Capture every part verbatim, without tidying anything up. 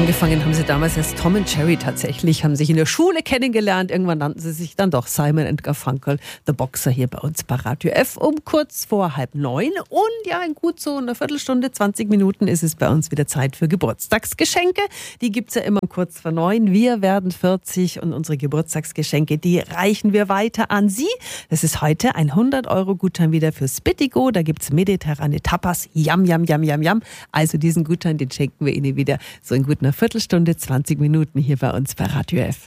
Angefangen haben sie damals als Tom und Jerry tatsächlich, haben sich in der Schule kennengelernt. Irgendwann nannten sie sich dann doch Simon and Garfunkel, The Boxer, hier bei uns bei Radio F um kurz vor halb neun. Und ja, in gut so einer Viertelstunde, zwanzig Minuten ist es bei uns wieder Zeit für Geburtstagsgeschenke. Die gibt's ja immer um kurz vor neun. Wir werden vierzig und unsere Geburtstagsgeschenke, die reichen wir weiter an Sie. Das ist heute ein hundert Euro Gutschein wieder für Spittigo. Da gibt's mediterrane Tapas. Yam, yam, yam, yam, yam. Also diesen Gutschein, den schenken wir Ihnen wieder so in gut einer Viertelstunde, zwanzig Minuten hier bei uns bei Radio F.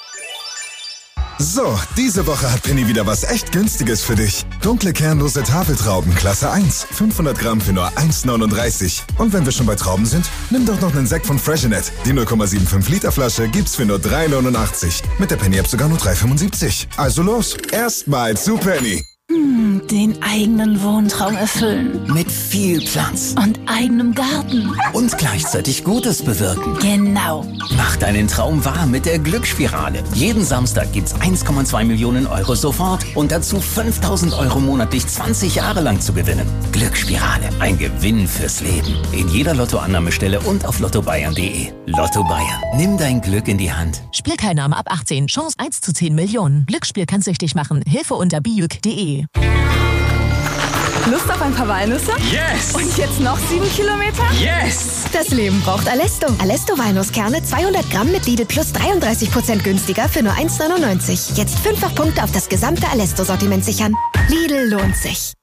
So, diese Woche hat Penny wieder was echt Günstiges für dich. Dunkle kernlose Tafeltrauben, Klasse eins, fünfhundert Gramm für nur eins neununddreißig. Und wenn wir schon bei Trauben sind, nimm doch noch einen Sekt von Freshenet. Die null Komma fünfundsiebzig Liter Flasche gibt's für nur drei neunundachtzig. Mit der Penny-App sogar nur drei fünfundsiebzig. Also los, erstmal zu Penny. Hm, den eigenen Wohntraum erfüllen. Mit viel Platz. Und eigenem Garten. Und gleichzeitig Gutes bewirken. Genau. Mach deinen Traum wahr mit der Glücksspirale. Jeden Samstag gibt's eins Komma zwei Millionen Euro sofort und dazu fünftausend Euro monatlich zwanzig Jahre lang zu gewinnen. Glücksspirale, ein Gewinn fürs Leben. In jeder Lottoannahmestelle und auf lotto bayern punkt de. Lotto Bayern. Nimm dein Glück in die Hand. Spielteilnahme ab achtzehn. Chance eins zu zehn Millionen. Glücksspiel kann süchtig machen. Hilfe unter biuk punkt de. Lust auf ein paar Walnüsse? Yes! Und jetzt noch sieben Kilometer? Yes! Das Leben braucht Alesto. Alesto Walnusskerne zweihundert Gramm mit Lidl Plus dreiunddreißig Prozent günstiger für nur eins neunundneunzig. Jetzt fünffach Punkte auf das gesamte Alesto-Sortiment sichern. Lidl lohnt sich.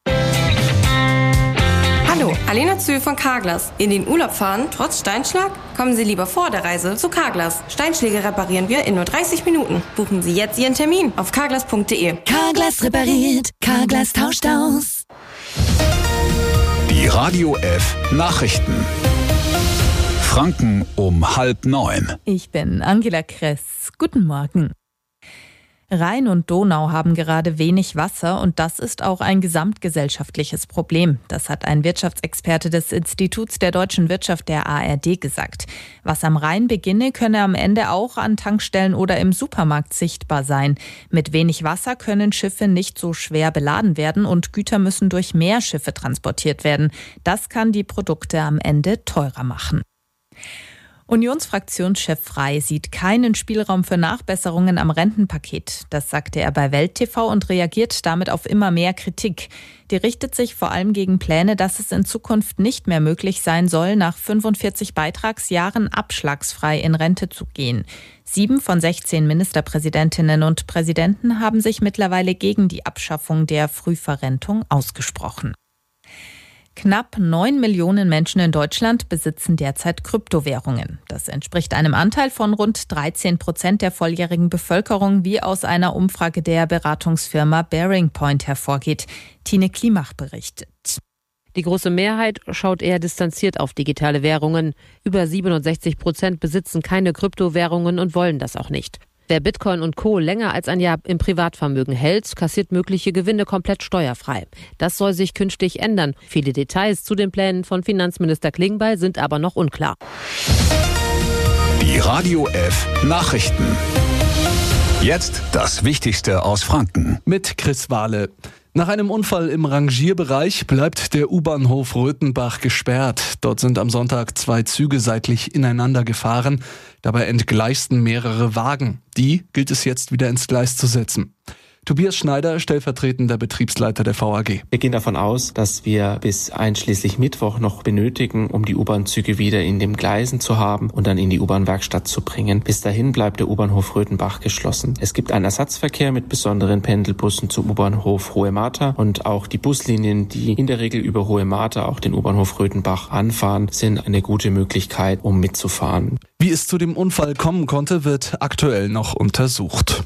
Hallo, Alena Zühl von Carglass. In den Urlaub fahren, trotz Steinschlag? Kommen Sie lieber vor der Reise zu Carglass. Steinschläge reparieren wir in nur dreißig Minuten. Buchen Sie jetzt Ihren Termin auf carglass punkt de. Carglass repariert, Carglass tauscht aus. Die Radio F Nachrichten. Franken um halb neun. Ich bin Angela Kress. Guten Morgen. Rhein und Donau haben gerade wenig Wasser und das ist auch ein gesamtgesellschaftliches Problem. Das hat ein Wirtschaftsexperte des Instituts der deutschen Wirtschaft der A R D gesagt. Was am Rhein beginne, könne am Ende auch an Tankstellen oder im Supermarkt sichtbar sein. Mit wenig Wasser können Schiffe nicht so schwer beladen werden und Güter müssen durch mehr Schiffe transportiert werden. Das kann die Produkte am Ende teurer machen. Unionsfraktionschef Frey sieht keinen Spielraum für Nachbesserungen am Rentenpaket. Das sagte er bei Welt T V und reagiert damit auf immer mehr Kritik. Die richtet sich vor allem gegen Pläne, dass es in Zukunft nicht mehr möglich sein soll, nach fünfundvierzig Beitragsjahren abschlagsfrei in Rente zu gehen. Sieben von sechzehn Ministerpräsidentinnen und Präsidenten haben sich mittlerweile gegen die Abschaffung der Frühverrentung ausgesprochen. Knapp neun Millionen Menschen in Deutschland besitzen derzeit Kryptowährungen. Das entspricht einem Anteil von rund dreizehn Prozent der volljährigen Bevölkerung, wie aus einer Umfrage der Beratungsfirma Bearing Point hervorgeht. Tine Klimach berichtet. Die große Mehrheit schaut eher distanziert auf digitale Währungen. Über siebenundsechzig Prozent besitzen keine Kryptowährungen und wollen das auch nicht. Wer Bitcoin und Co. länger als ein Jahr im Privatvermögen hält, kassiert mögliche Gewinne komplett steuerfrei. Das soll sich künftig ändern. Viele Details zu den Plänen von Finanzminister Klingbeil sind aber noch unklar. Die Radio F Nachrichten. Jetzt das Wichtigste aus Franken. Mit Chris Wahle. Nach einem Unfall im Rangierbereich bleibt der U-Bahnhof Röthenbach gesperrt. Dort sind am Sonntag zwei Züge seitlich ineinander gefahren. Dabei entgleisten mehrere Wagen. Die gilt es jetzt wieder ins Gleis zu setzen. Tobias Schneider, stellvertretender Betriebsleiter der V A G. Wir gehen davon aus, dass wir bis einschließlich Mittwoch noch benötigen, um die U-Bahn-Züge wieder in den Gleisen zu haben und dann in die U-Bahn-Werkstatt zu bringen. Bis dahin bleibt der U-Bahnhof Röthenbach geschlossen. Es gibt einen Ersatzverkehr mit besonderen Pendelbussen zum U-Bahnhof Hohe Martha und auch die Buslinien, die in der Regel über Hohe Martha auch den U-Bahnhof Röthenbach anfahren, sind eine gute Möglichkeit, um mitzufahren. Wie es zu dem Unfall kommen konnte, wird aktuell noch untersucht.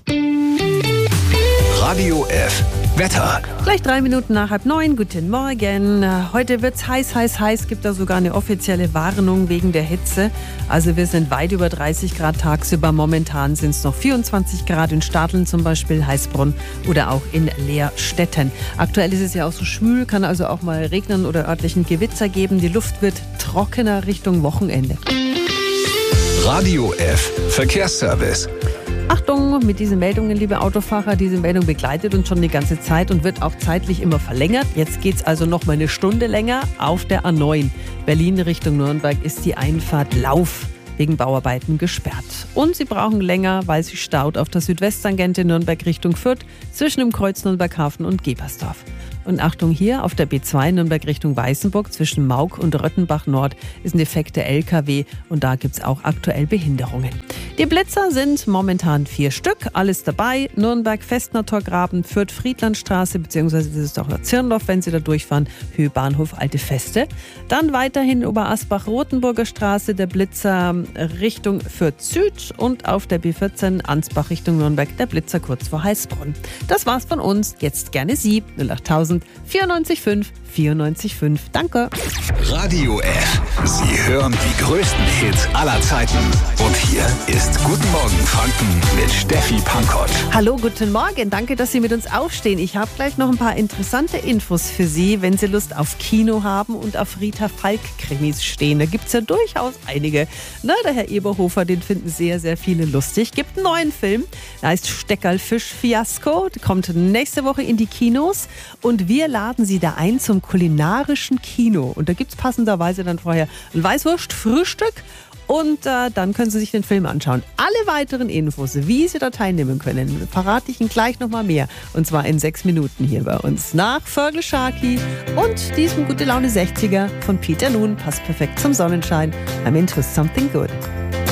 Radio F Wetter. Gleich drei Minuten nach halb neun. Guten Morgen. Heute wird's heiß, heiß, heiß. Gibt da sogar eine offizielle Warnung wegen der Hitze. Also wir sind weit über dreißig Grad tagsüber. Momentan sind es noch vierundzwanzig Grad in Stadlen zum Beispiel, Heißbronn oder auch in Leerstetten. Aktuell ist es ja auch so schwül, kann also auch mal regnen oder örtlichen Gewitzer geben. Die Luft wird trockener Richtung Wochenende. Radio F Verkehrsservice. Achtung, mit diesen Meldungen, liebe Autofahrer, diese Meldung begleitet uns schon die ganze Zeit und wird auch zeitlich immer verlängert. Jetzt geht es also noch mal eine Stunde länger auf der A neun. Berlin Richtung Nürnberg ist die Einfahrt Lauf wegen Bauarbeiten gesperrt. Und sie brauchen länger, weil sie staut auf der Südwesttangente Nürnberg Richtung Fürth zwischen dem Kreuz Nürnberghafen und Gebersdorf. Und Achtung hier, auf der B zwei Nürnberg Richtung Weißenburg zwischen Maug und Röttenbach Nord ist ein defekter L K W und da gibt es auch aktuell Behinderungen. Die Blitzer sind momentan vier Stück, alles dabei. Nürnberg, Festnertorgraben, Fürth, Friedlandstraße, beziehungsweise das ist auch der Zirndorf, wenn Sie da durchfahren, Höhe Bahnhof, Alte Feste. Dann weiterhin Oberasbach, Rotenburger Straße, der Blitzer Richtung Fürth Süd und auf der B vierzehn Ansbach Richtung Nürnberg, der Blitzer kurz vor Heißbronn. Das war's von uns, jetzt gerne Sie, null achttausend vierundneunzig fünf vierundneunzig fünf. Danke. Radio F. Sie hören die größten Hits aller Zeiten. Und hier ist Guten Morgen Franken mit Steffi Pankott. Hallo, guten Morgen. Danke, dass Sie mit uns aufstehen. Ich habe gleich noch ein paar interessante Infos für Sie, wenn Sie Lust auf Kino haben und auf Rita Falk-Krimis stehen. Da gibt es ja durchaus einige. Na, der Herr Eberhofer, den finden sehr, sehr viele lustig. Gibt einen neuen Film, der heißt Steckerlfisch-Fiasko. Der kommt nächste Woche in die Kinos und wir laden Sie da ein zum kulinarischen Kino. Und da gibt es passenderweise dann vorher ein Weißwurst-Frühstück und äh, dann können Sie sich den Film anschauen. Alle weiteren Infos, wie Sie da teilnehmen können, verrate ich Ihnen gleich nochmal mehr. Und zwar in sechs Minuten hier bei uns. Nach Fergal Sharkey und diesem Gute Laune sechziger von Peter Nun. Passt perfekt zum Sonnenschein. I'm into something good.